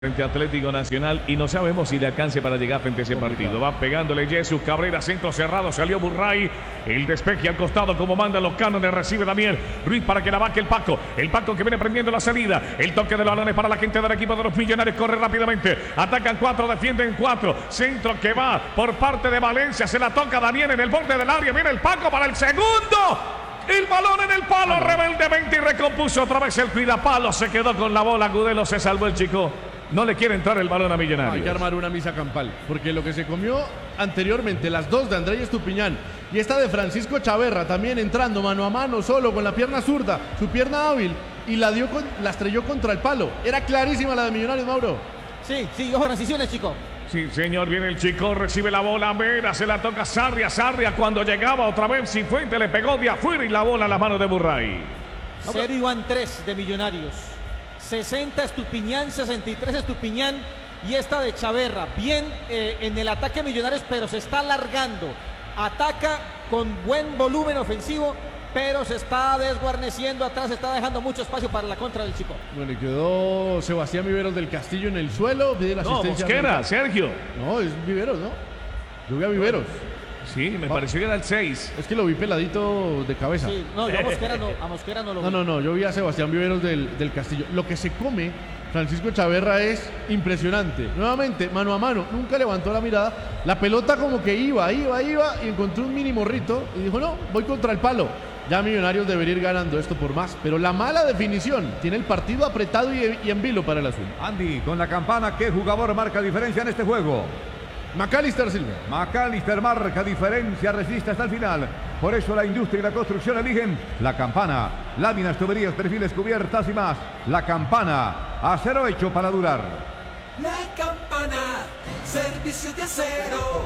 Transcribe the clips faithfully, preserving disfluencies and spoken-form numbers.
frente a Atlético Nacional y no sabemos si le alcance para llegar frente a ese partido. Va pegándole Jesús Cabrera, centro cerrado, salió Burray, el despeje al costado como mandan los cánones, recibe Daniel Ruiz para que la vaque el Paco, el Paco que viene prendiendo la salida, el toque de los balones para la gente del equipo de los Millonarios, corre rápidamente, atacan cuatro, defienden cuatro, centro que va por parte de Valencia, se la toca Daniel en el borde del área, viene el Paco para el segundo. El balón en el palo, rebeldemente y recompuso otra vez el cuidapalo, se quedó con la bola, Gudelo se salvó el chico. No le quiere entrar el balón a Millonarios. Hay que armar una misa campal, porque lo que se comió anteriormente, las dos de Andrés Estupiñán y esta de Francisco Chaverra, también entrando mano a mano, solo con la pierna zurda, su pierna hábil, y la, dio con, la estrelló contra el palo. Era clarísima la de Millonarios, Mauro. Sí, sí, ojo, transiciones, chico. Sí, señor, viene el chico, recibe la bola, Vera, se la toca Sarria, Sarria cuando llegaba otra vez, Cifuentes le pegó de afuera y la bola a la mano de Burray. Cero y van tres de Millonarios. sesenta Estupiñán, sesenta y tres Estupiñán y esta de Chaverra. Bien eh, en el ataque Millonarios, pero se está alargando. Ataca con buen volumen ofensivo, pero se está desguarneciendo atrás, se está dejando mucho espacio para la contra del chico. Bueno, y quedó Sebastián Viveros del Castillo en el suelo. Pide la No, asistencia Mosquera, Sergio. No, es Viveros, ¿no? Yo vi a Viveros. Sí, me Ah. pareció que era el seis. Es que lo vi peladito de cabeza. Sí, no, yo a Mosquera no, a Mosquera no lo vi. No, no, no, yo vi a Sebastián Viveros del, del Castillo. Lo que se come Francisco Chaverra es impresionante. Nuevamente, mano a mano, nunca levantó la mirada. La pelota como que iba, iba, iba y encontró un mini morrito y dijo, no, voy contra el palo. Ya Millonarios debería ir ganando esto por más. Pero la mala definición tiene el partido apretado y, y en vilo para el azul. Andy, con la campana, ¿qué jugador marca diferencia en este juego? Macalister Silva. McAllister marca diferencia, resiste hasta el final. Por eso la industria y la construcción eligen la campana. Láminas, tuberías, perfiles, cubiertas y más. La campana, acero hecho para durar. La campana, servicio de acero.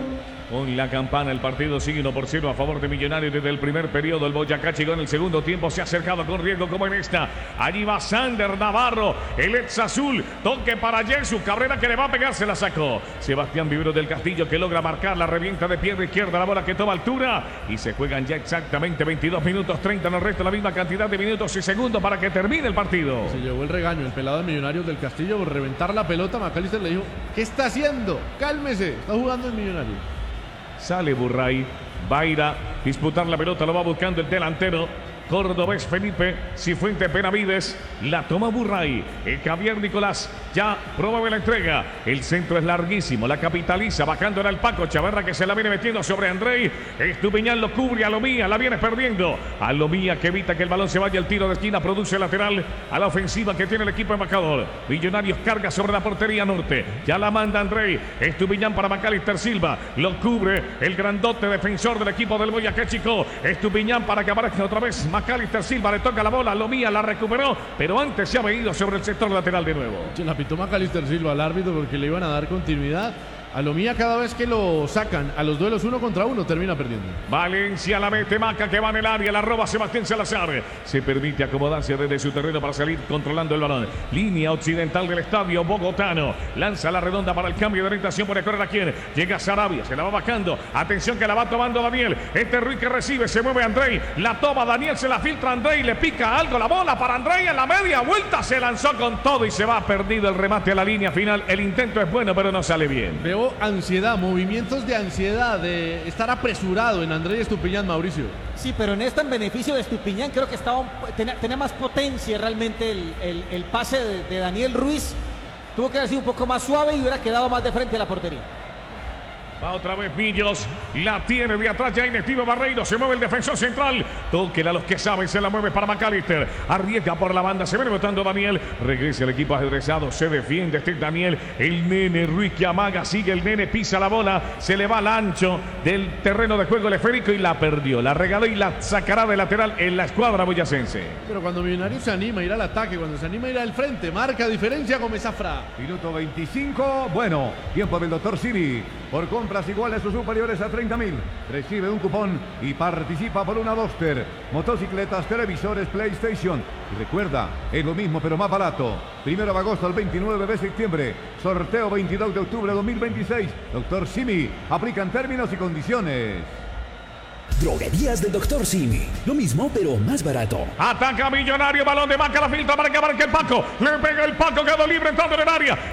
Con la campana el partido sigue uno por cero a favor de Millonarios desde el primer periodo. El Boyacá llegó en el segundo tiempo, se ha acercado con riesgo como en esta. Allí va Sander Navarro, el ex azul, toque para Jesús Cabrera que le va a pegar, se la sacó. Sebastián Viveros del Castillo que logra marcar, la revienta de pierna izquierda, la bola que toma altura y se juegan ya exactamente veintidós minutos treinta en el resto, la misma cantidad de minutos y segundos para que termine el partido. Se llevó el regaño el pelado de Millonarios del Castillo por reventar la pelota. Macalister le dijo, ¿qué está haciendo? Cálmese, está jugando en Millonarios. Sale Burray, va a ir a disputar la pelota, lo va buscando el delantero cordobés Felipe Cifuentes Benavides, la toma Burray, el Javier Nicolás ya promueve la entrega, el centro es larguísimo, la capitaliza, bajando era el Paco Chaverra que se la viene metiendo sobre Andrei, Estupiñán lo cubre a Lomía, la viene perdiendo, a Lomía que evita que el balón se vaya, el tiro de esquina produce lateral a la ofensiva que tiene el equipo embajador. Millonarios carga sobre la portería norte, ya la manda Andrei, Estupiñán para Macalister Silva, lo cubre el grandote defensor del equipo del Boyacá Chico, Estupiñán para que aparezca otra vez Macalister Silva, le toca la bola, Lomía la recuperó, pero antes se ha venido sobre el sector lateral de nuevo. Se la pitó Macalister Silva al árbitro porque le iban a dar continuidad. A Lomía cada vez que lo sacan a los duelos uno contra uno termina perdiendo. Valencia la mete, Maca que va en el área, la roba Sebastián Salazar. Se permite acomodarse desde su terreno para salir controlando el balón. Línea occidental del estadio bogotano. Lanza la redonda para el cambio de orientación. Puede correr a quien. Llega Sarabia, se la va bajando. Atención que la va tomando Daniel. Este Ruiz que recibe, se mueve Andrei. La toma Daniel, se la filtra Andrei. Le pica algo la bola para Andrei en la media vuelta. Se lanzó con todo y se va perdido el remate a la línea final. El intento es bueno, pero no sale bien. Veo ansiedad, movimientos de ansiedad, de estar apresurado en Andrés Estupiñán, Mauricio. Sí, pero en esta en beneficio de Estupiñán creo que estaba, tenía, tenía más potencia realmente el, el, el pase de, de Daniel Ruiz. Tuvo que haber sido un poco más suave y hubiera quedado más de frente a la portería. Va otra vez Millos, la tiene de atrás ya Inestivo Barreiro, se mueve el defensor central, toquen a los que saben, se la mueve para Macalister, arriesga por la banda, se viene botando Daniel, regresa el equipo ajedrezado, se defiende este Daniel, el nene Ruiz que amaga, sigue el nene, pisa la bola, se le va al ancho del terreno de juego el esférico y la perdió, la regaló y la sacará de lateral en la escuadra boyacense. Pero cuando Millonarios se anima a ir al ataque, cuando se anima a ir al frente, marca diferencia con Zafra. Minuto veinticinco, bueno, tiempo del doctor Siri. Por compras iguales o superiores a treinta mil, recibe un cupón y participa por una Boxster, motocicletas, televisores, PlayStation. Y recuerda, es lo mismo pero más barato. Primero de agosto al veintinueve de septiembre, sorteo veintidós de octubre de dos mil veintiséis. Doctor Simi, aplican términos y condiciones. Droguerías del doctor Simi. Lo mismo, pero más barato. Ataca Millonario, balón de Maca, la filtra para que abarque el Paco. Le pega el Paco, quedó libre entrando en el área.